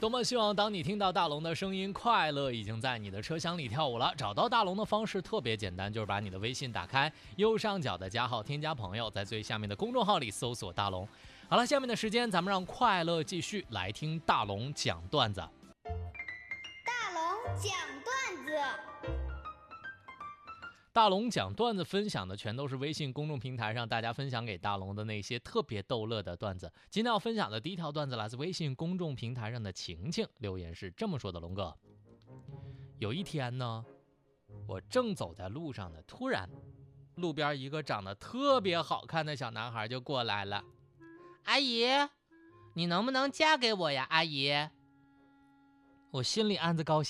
多么希望当你听到大龙的声音，快乐已经在你的车厢里跳舞了。找到大龙的方式特别简单，就是把你的微信打开，右上角的加号添加朋友，在最下面的公众号里搜索大龙。好了，下面的时间咱们让快乐继续来听大龙讲段子。 大龙讲段子。 大龙讲段子分享的全都是微信公众平台上大家分享给大龙的那些特别逗乐的段子。今天要分享的第一条段子来自微信公众平台上的晴晴，留言是这么说的：龙哥，有一天呢，我正走在路上呢，突然路边一个长得特别好看的小男孩就过来了。阿姨，你能不能嫁给我呀？阿姨，我心里暗自高兴，